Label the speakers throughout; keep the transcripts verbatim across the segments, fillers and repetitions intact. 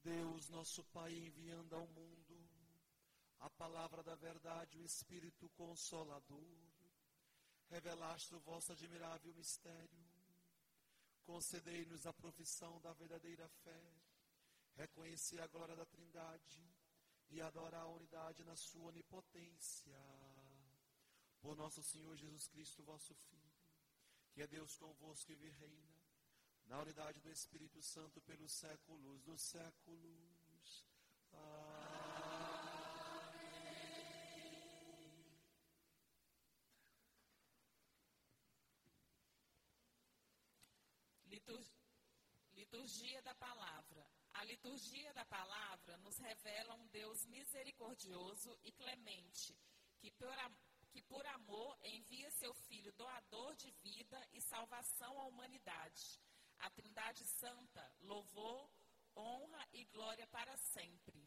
Speaker 1: Deus, nosso Pai, enviando ao mundo a palavra da verdade, o Espírito Consolador, revelaste o vosso admirável mistério. Concedei-nos a profissão da verdadeira fé, reconhecer a glória da Trindade e adorar a unidade na sua onipotência. Por nosso Senhor Jesus Cristo, vosso Filho, que é Deus convosco e vive e reina, na unidade do Espírito Santo pelos séculos dos séculos. Amém.
Speaker 2: Litur... Liturgia da Palavra. A liturgia da Palavra nos revela um Deus misericordioso e clemente, que por, a... que por amor envia seu Filho doador de vida e salvação à humanidade. A Trindade Santa, louvor, honra e glória para sempre.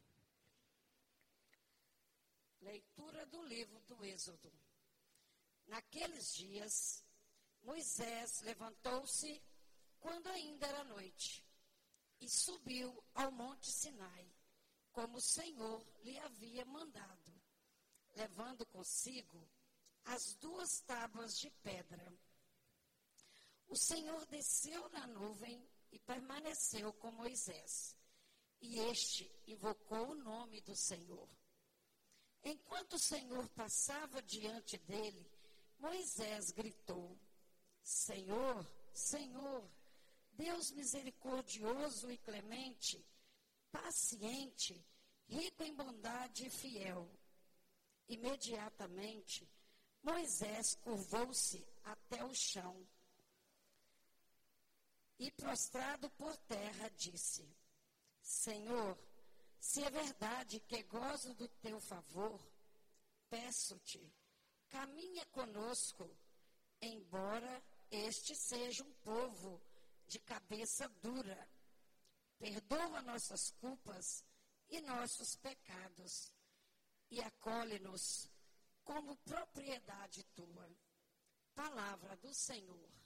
Speaker 3: Leitura do livro do Êxodo. Naqueles dias, Moisés levantou-se quando ainda era noite e subiu ao monte Sinai, como o Senhor lhe havia mandado, levando consigo as duas tábuas de pedra. O Senhor desceu na nuvem e permaneceu com Moisés, e este invocou o nome do Senhor. Enquanto o Senhor passava diante dele, Moisés gritou: Senhor, Senhor, Deus misericordioso e clemente, paciente, rico em bondade e fiel. Imediatamente, Moisés curvou-se até o chão e, prostrado por terra, disse: Senhor, se é verdade que gozo do teu favor, peço-te, caminha conosco, embora este seja um povo de cabeça dura. Perdoa nossas culpas e nossos pecados, e acolhe-nos como propriedade tua. Palavra do Senhor.